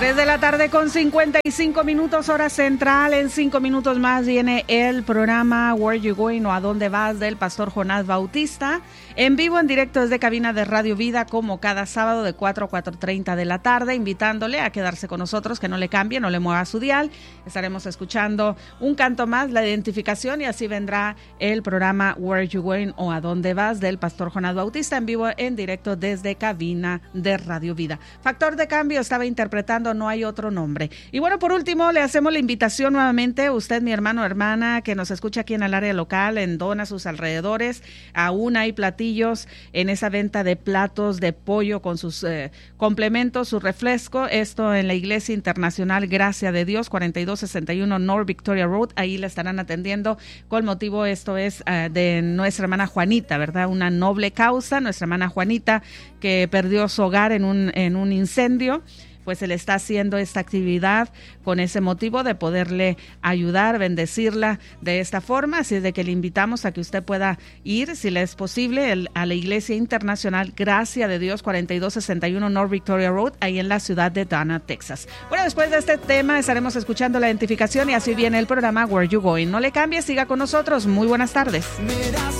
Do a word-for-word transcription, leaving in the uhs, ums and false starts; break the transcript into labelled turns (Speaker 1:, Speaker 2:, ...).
Speaker 1: tres de la tarde con cincuenta y cinco minutos, hora central. En cinco minutos más viene el programa Where You Going o A Dónde Vas del pastor Jonás Bautista. En vivo, en directo desde cabina de Radio Vida, como cada sábado de cuatro a cuatro treinta de la tarde, invitándole a quedarse con nosotros, que no le cambie, no le mueva su dial. Estaremos escuchando un canto más, la identificación, y así vendrá el programa Where You Going o A Dónde Vas del pastor Jonás Bautista, en vivo, en directo desde cabina de Radio Vida. Factor de cambio estaba interpretando No Hay Otro Nombre. Y bueno, por último, le hacemos la invitación nuevamente, usted, mi hermano o hermana, que nos escucha aquí en el área local, en Dona, sus alrededores. Aún hay platillos en esa venta de platos de pollo con sus eh, complementos, su refresco. Esto en la Iglesia Internacional Gracia de Dios, cuarenta y dos sesenta y uno North Victoria Road. Ahí la estarán atendiendo. Con motivo, esto es uh, de nuestra hermana Juanita, ¿verdad? Una noble causa, nuestra hermana Juanita, que perdió su hogar en un, en un incendio. Pues se le está haciendo esta actividad con ese motivo de poderle ayudar, bendecirla de esta forma. Así es de que le invitamos a que usted pueda ir, si le es posible, el, a la Iglesia Internacional Gracia de Dios, cuarenta y dos sesenta y uno North Victoria Road, ahí en la ciudad de Dana, Texas. Bueno, después de este tema estaremos escuchando la identificación y así viene el programa Where You Going. No le cambie, siga con nosotros. Muy buenas tardes.